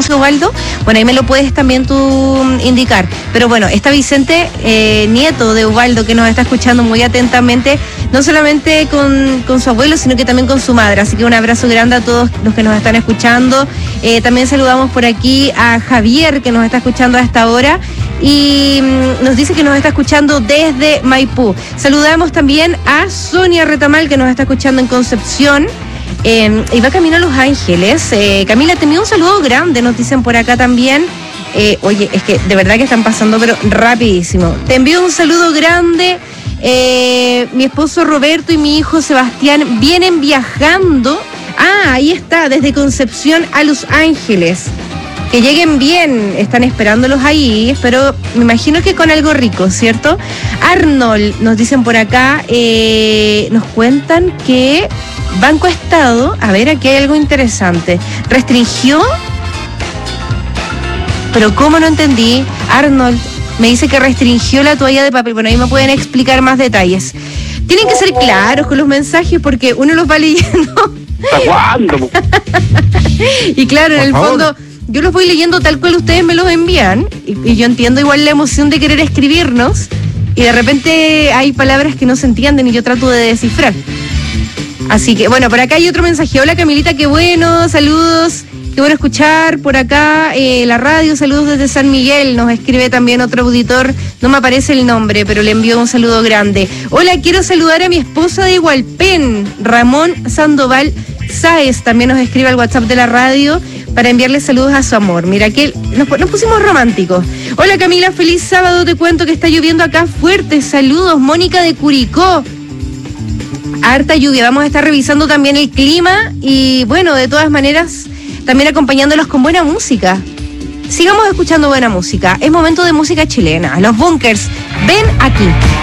conoce Ubaldo? Bueno, ahí me lo puedes también tú indicar. Pero bueno, está Vicente, nieto de Ubaldo, que nos está escuchando muy atentamente, no solamente con su abuelo, sino que también con su madre. Así que un abrazo grande a todos los que nos están escuchando. También saludamos por aquí a Javier, que nos está escuchando a esta hora. Y nos dice que nos está escuchando desde Maipú. Saludamos también a Sonia Retamal, que nos está escuchando en Concepción. Y va camino a Los Ángeles. Camila, te envío un saludo grande, nos dicen por acá también. Oye, es que de verdad que están pasando, pero rapidísimo. Te envío un saludo grande. Mi esposo Roberto y mi hijo Sebastián vienen viajando. Ahí está, desde Concepción a Los Ángeles. Que lleguen bien, están esperándolos ahí, espero, me imagino que con algo rico, ¿cierto? Arnold, nos dicen por acá, nos cuentan que Banco Estado, a ver, aquí hay algo interesante, restringió, pero ¿cómo no entendí? Arnold me dice que restringió la toalla de papel, bueno, ahí me pueden explicar más detalles. Tienen que ser claros con los mensajes porque uno los va leyendo. ¿Hasta cuándo? Y claro, en el fondo... Yo los voy leyendo tal cual ustedes me los envían y yo entiendo igual la emoción de querer escribirnos y de repente hay palabras que no se entienden y yo trato de descifrar. Así que, bueno, por acá hay otro mensaje. Hola Camilita, qué bueno, saludos, qué bueno escuchar por acá la radio, saludos desde San Miguel, nos escribe también otro auditor, no me aparece el nombre, pero le envío un saludo grande. Hola, quiero saludar a mi esposa de Igualpén, Ramón Sandoval Sáez, también nos escribe al WhatsApp de la radio para enviarle saludos a su amor. Mira, que nos pusimos románticos. Hola Camila, feliz sábado, te cuento que está lloviendo acá fuerte, saludos, Mónica de Curicó. Harta lluvia, vamos a estar revisando también el clima y bueno, de todas maneras, también acompañándolos con buena música. Sigamos escuchando buena música, es momento de música chilena. Los Bunkers, ven aquí.